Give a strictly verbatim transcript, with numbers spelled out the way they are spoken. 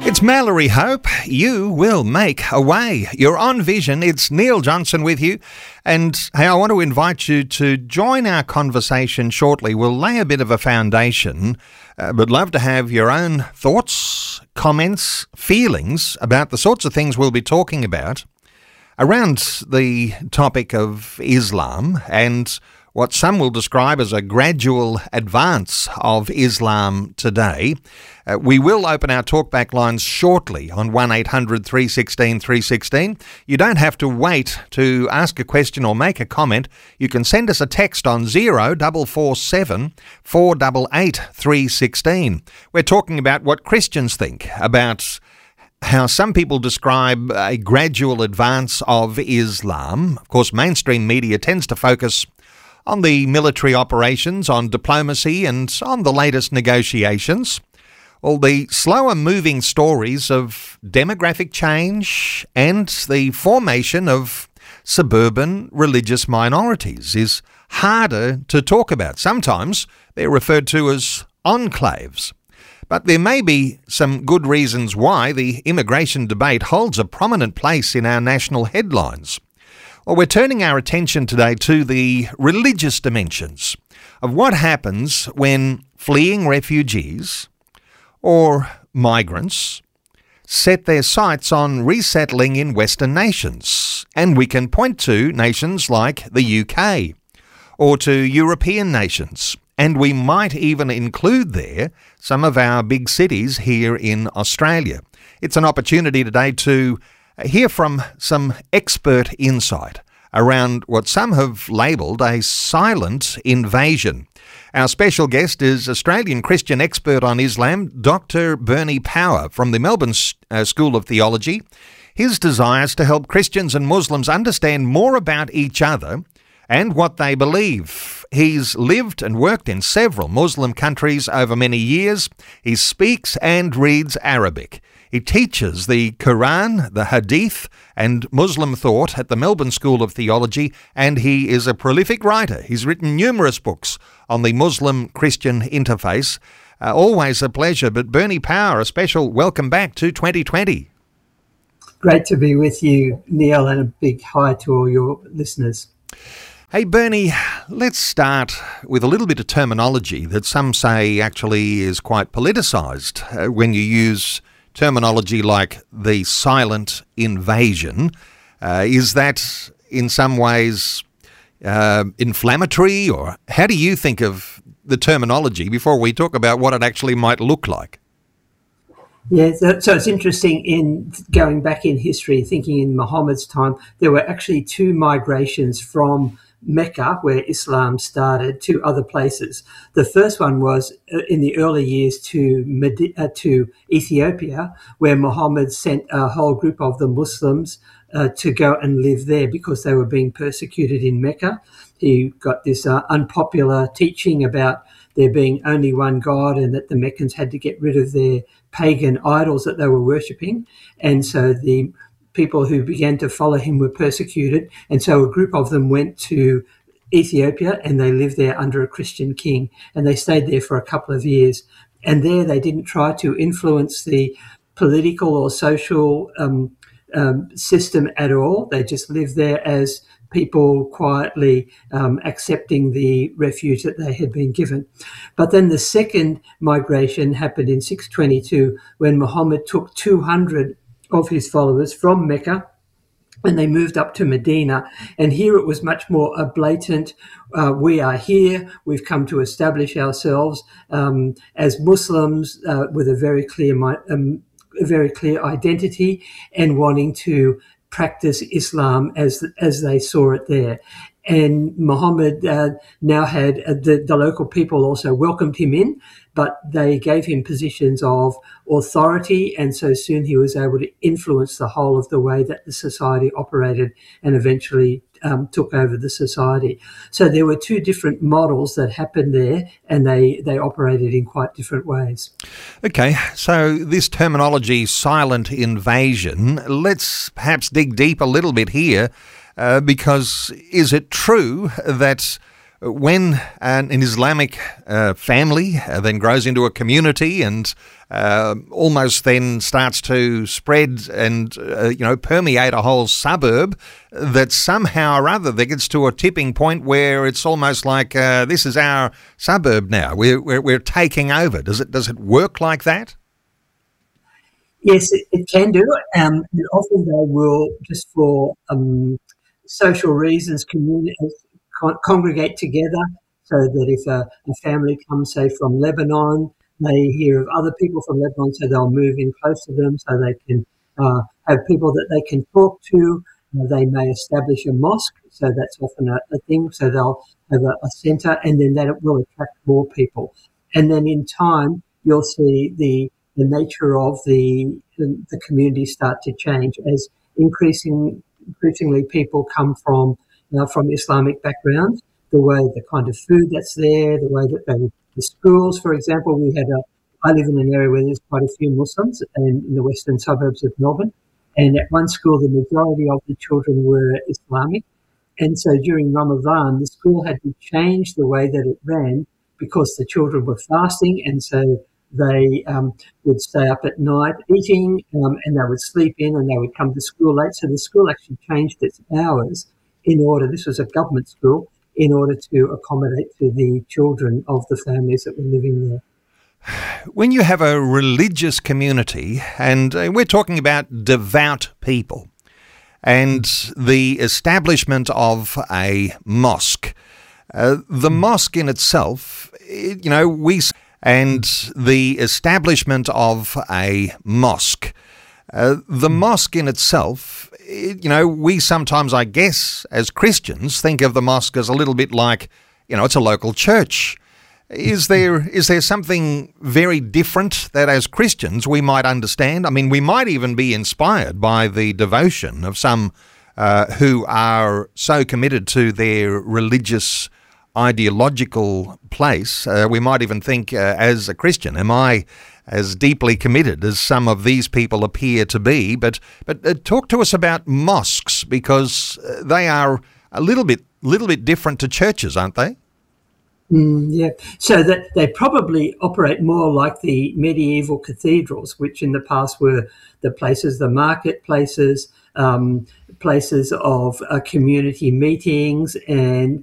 It's Mallory Hope. You will make a way. You're on Vision. It's Neil Johnson with you. And hey, I want to invite you to join our conversation shortly. We'll lay a bit of a foundation, uh, but love to have your own thoughts, comments, feelings about the sorts of things we'll be talking about around the topic of Islam and what some will describe as a gradual advance of Islam today. Uh, we will open our talkback lines shortly on one eight hundred three one six three one six. You don't have to wait to ask a question or make a comment. You can send us a text on zero four four seven four eight eight three one six. We're talking about what Christians think about how some people describe a gradual advance of Islam. Of course, mainstream media tends to focus on the military operations, on diplomacy, and on the latest negotiations. All the slower moving stories of demographic change and the formation of suburban religious minorities is harder to talk about. Sometimes they're referred to as enclaves. But there may be some good reasons why the immigration debate holds a prominent place in our national headlines. Well, we're turning our attention today to the religious dimensions of what happens when fleeing refugees or migrants set their sights on resettling in Western nations. And we can point to nations like the U K or to European nations. And we might even include there some of our big cities here in Australia. It's an opportunity today to hear from some expert insight around what some have labelled a silent invasion. Our special guest is Australian Christian expert on Islam, Doctor Bernie Power from the Melbourne uh, School of Theology. His desire is to help Christians and Muslims understand more about each other and what they believe. He's lived and worked in several Muslim countries over many years. He speaks and reads Arabic. He teaches the Quran, the Hadith, and Muslim thought at the Melbourne School of Theology, and he is a prolific writer. He's written numerous books on the Muslim-Christian interface. Uh, always a pleasure. But Bernie Power, a special welcome back to twenty twenty. Great to be with you, Neil, and a big hi to all your listeners. Hey, Bernie, let's start with a little bit of terminology that some say actually is quite politicised uh, when you use terminology like the silent invasion. Uh, is that in some ways uh, inflammatory, or how do you think of the terminology before we talk about what it actually might look like? Yeah, so, so it's interesting in going back in history, thinking in Muhammad's time, there were actually two migrations from Mecca, where Islam started, to other places. The first one was in the early years to Medi- uh, to Ethiopia, where Muhammad sent a whole group of the Muslims uh, to go and live there because they were being persecuted in Mecca. He got this uh, unpopular teaching about there being only one God and that the Meccans had to get rid of their pagan idols that they were worshipping. And so the people who began to follow him were persecuted, and so a group of them went to Ethiopia and they lived there under a Christian king, and they stayed there for a couple of years. And there they didn't try to influence the political or social um, um, system at all. They just lived there as people quietly um, accepting the refuge that they had been given. But then the second migration happened in six twenty-two, when Muhammad took two hundred of his followers from Mecca, and they moved up to Medina. And here it was much more a blatant, uh, we are here, we've come to establish ourselves um, as Muslims uh, with a very clear, um, a very clear identity, and wanting to practice Islam as as they saw it there. And Muhammad uh, now had uh, the, the local people also welcomed him in, but they gave him positions of authority, and so soon he was able to influence the whole of the way that the society operated, and eventually um, took over the society. So there were two different models that happened there, and they, they operated in quite different ways. Okay, so this terminology, silent invasion, let's perhaps dig deep a little bit here, uh, because is it true that when an, an Islamic uh, family uh, then grows into a community and uh, almost then starts to spread and uh, you know permeate a whole suburb, that somehow or other there gets to a tipping point where it's almost like uh, this is our suburb now. We're, we're we're taking over. Does it does it work like that? Yes, it, it can do. Um, and often they will, just for um, social reasons, communi- con- congregate together, so that if a, a family comes, say, from Lebanon, they hear of other people from Lebanon, so they'll move in close to them so they can uh, have people that they can talk to. Uh, they may establish a mosque, so that's often a, a thing. So they'll have a, a centre, and then that will attract more people. And then in time, you'll see the the nature of the, the the community start to change as increasing increasingly people come from uh, from Islamic backgrounds. The way, the kind of food that's there, the way that they, the schools, for example, we had a. I live in an area where there's quite a few Muslims, and in the western suburbs of Melbourne. And at one school, the majority of the children were Islamic, and so during Ramadan, the school had to change the way that it ran because the children were fasting, and so they um, would stay up at night eating, um, and they would sleep in, and they would come to school late. So the school actually changed its hours in order, this was a government school, in order to accommodate to the children of the families that were living there. When you have a religious community, and uh, we're talking about devout people, and the establishment of a mosque, uh, the mosque in itself, it, you know, we... and the establishment of a mosque. Uh, the mosque in itself, it, you know, we sometimes, I guess, as Christians, think of the mosque as a little bit like, you know, it's a local church. Is there is there something very different that as Christians we might understand? I mean, we might even be inspired by the devotion of some uh, who are so committed to their religious ideological place. Uh, we might even think, uh, as a Christian, am I as deeply committed as some of these people appear to be? But but uh, talk to us about mosques, because uh, they are a little bit little bit different to churches, aren't they? Mm, yeah, so that they probably operate more like the medieval cathedrals, which in the past were the places, the marketplaces, um, places of uh, community meetings, and